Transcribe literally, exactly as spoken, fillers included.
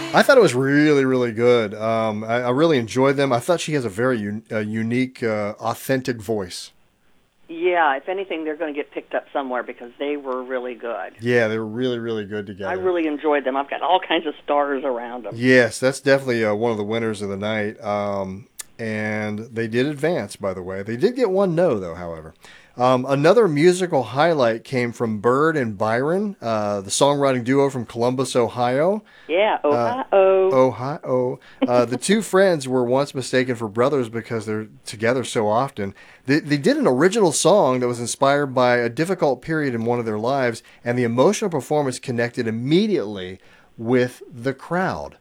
I thought it was really, really good. Um, I, I really enjoyed them. I thought she has a very un- a unique, uh, authentic voice. Yeah, if anything, they're going to get picked up somewhere because they were really good. Yeah, they were really, really good I together. really enjoyed them. I've got all kinds of stars around them. Yes, that's definitely uh, one of the winners of the night. Um, and they did advance, by the way. They did get one no, though, however. Um, another musical highlight came from Bird and Byron, uh, the songwriting duo from Columbus, Ohio. Yeah, Uh, Ohio. Ohio. Uh, the two friends were once mistaken for brothers because they're together so often. They, they did an original song that was inspired by a difficult period in one of their lives, and the emotional performance connected immediately with the crowd.